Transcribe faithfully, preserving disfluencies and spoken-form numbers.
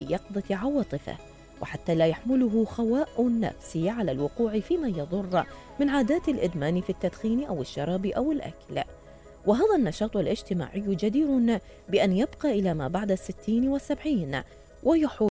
يقظة عواطفه، وحتى لا يحمله خواء نفسي على الوقوع فيما يضر من عادات الإدمان في التدخين أو الشراب أو الأكل. وهذا النشاط الاجتماعي جدير بأن يبقى إلى ما بعد الستين والسبعين، ويحول